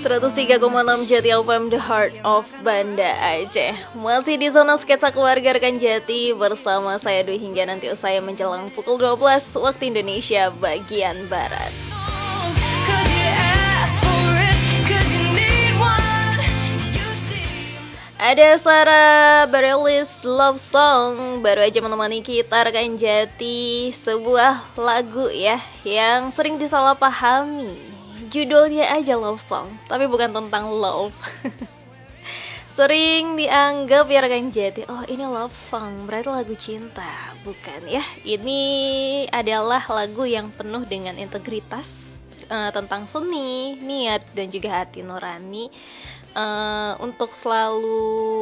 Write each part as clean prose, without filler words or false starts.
103,6 Jati FM, The Heart of Banda Aceh. Masih di zona sketsa keluarga rekan Jati bersama saya Dwi hingga nanti usai menjelang pukul 12 waktu Indonesia bagian Barat. Ada Sarah Bareilles Love Song baru aja menemani kita rekan Jati, sebuah lagu ya yang sering disalahpahami. Judulnya aja love song, tapi bukan tentang love. Sering dianggap ya rekan Jati, oh ini love song, berarti lagu cinta. Bukan ya, ini adalah lagu yang penuh dengan integritas, tentang seni, niat, dan juga hati nurani. Untuk selalu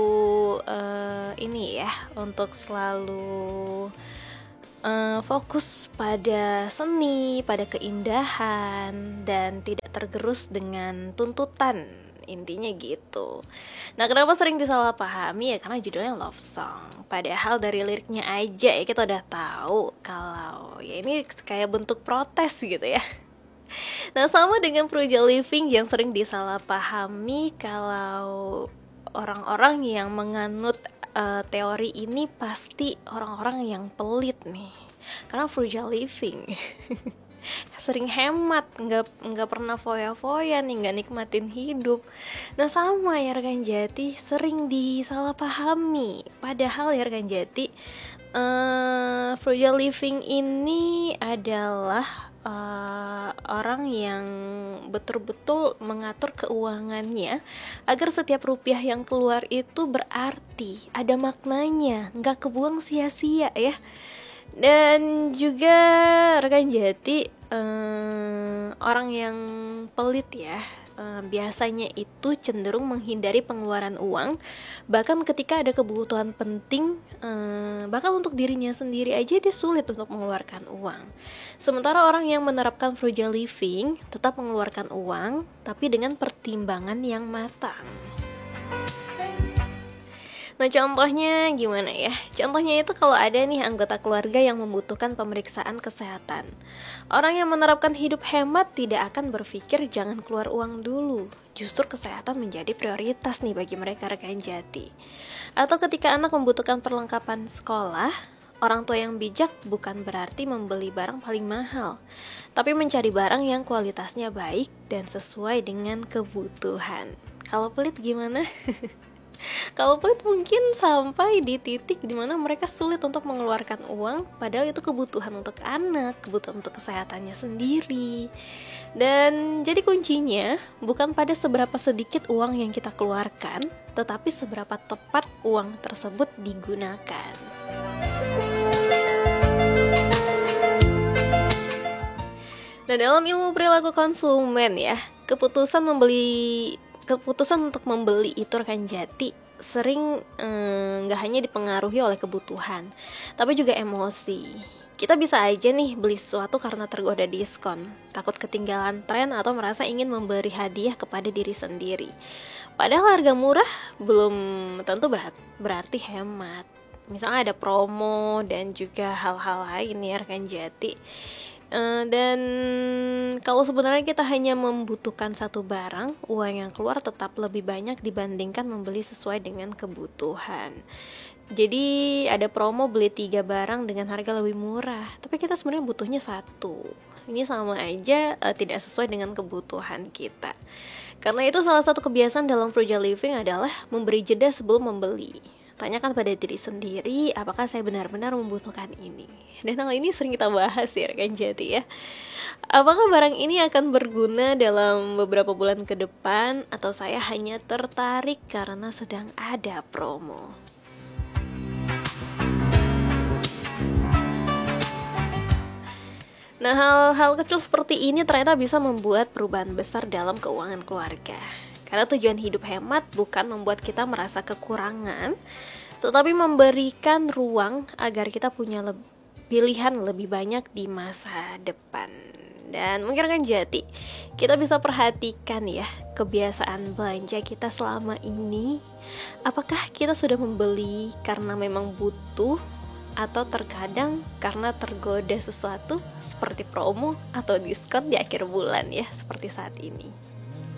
untuk selalu fokus pada seni, pada keindahan, dan tidak tergerus dengan tuntutan, intinya gitu. Nah, kenapa sering disalahpahami ya? Karena judulnya love song, padahal dari liriknya aja ya kita udah tahu kalau ya ini kayak bentuk protes gitu ya. Nah, sama dengan Frugal Living yang sering disalahpahami kalau orang-orang yang menganut teori ini pasti orang-orang yang pelit nih. Karena Frugal Living sering hemat, nggak pernah foya-foya nih, nggak nikmatin hidup. Nah, sama ya rekan Jati, sering disalahpahami. Padahal ya rekan Jati, Frugal Living ini adalah orang yang betul-betul mengatur keuangannya agar setiap rupiah yang keluar itu berarti, ada maknanya, nggak kebuang sia-sia ya. Dan juga rekan Jati, orang yang pelit ya, biasanya itu cenderung menghindari pengeluaran uang, bahkan ketika ada kebutuhan penting, bahkan untuk dirinya sendiri aja dia sulit untuk mengeluarkan uang. Sementara orang yang menerapkan frugal living tetap mengeluarkan uang, tapi dengan pertimbangan yang matang. Nah, contohnya gimana ya? Contohnya itu kalau ada nih anggota keluarga yang membutuhkan pemeriksaan kesehatan. Orang yang menerapkan hidup hemat tidak akan berpikir jangan keluar uang dulu. Justru kesehatan menjadi prioritas nih bagi mereka rekan Jati. Atau ketika anak membutuhkan perlengkapan sekolah, orang tua yang bijak bukan berarti membeli barang paling mahal, tapi mencari barang yang kualitasnya baik dan sesuai dengan kebutuhan. Kalau pelit gimana? Kalau pelit mungkin sampai di titik dimana mereka sulit untuk mengeluarkan uang, padahal itu kebutuhan untuk anak, kebutuhan untuk kesehatannya sendiri. Dan jadi kuncinya bukan pada seberapa sedikit uang yang kita keluarkan, tetapi seberapa tepat uang tersebut digunakan. Nah, dalam ilmu perilaku konsumen ya, keputusan untuk membeli itu rekan Jati sering gak hanya dipengaruhi oleh kebutuhan, tapi juga emosi. Kita bisa aja nih beli sesuatu karena tergoda diskon, takut ketinggalan tren, atau merasa ingin memberi hadiah kepada diri sendiri. Padahal harga murah belum tentu berarti hemat. Misalnya ada promo dan juga hal-hal lain ya rekan Jati. Dan kalau sebenarnya kita hanya membutuhkan satu barang, uang yang keluar tetap lebih banyak dibandingkan membeli sesuai dengan kebutuhan. Jadi ada promo beli 3 barang dengan harga lebih murah, tapi kita sebenarnya butuhnya satu. Ini sama aja tidak sesuai dengan kebutuhan kita. Karena itu salah satu kebiasaan dalam frugal living adalah memberi jeda sebelum membeli. Tanyakan pada diri sendiri, apakah saya benar-benar membutuhkan ini? Dan hal ini sering kita bahas ya rekan Jati ya. Apakah barang ini akan berguna dalam beberapa bulan ke depan, atau saya hanya tertarik karena sedang ada promo? Nah, hal-hal kecil seperti ini ternyata bisa membuat perubahan besar dalam keuangan keluarga. Karena tujuan hidup hemat bukan membuat kita merasa kekurangan, tetapi memberikan ruang agar kita punya pilihan lebih banyak di masa depan. Dan mungkin kan Jati, kita bisa perhatikan ya kebiasaan belanja kita selama ini. Apakah kita sudah membeli karena memang butuh, atau terkadang karena tergoda sesuatu seperti promo atau diskon di akhir bulan ya, seperti saat ini.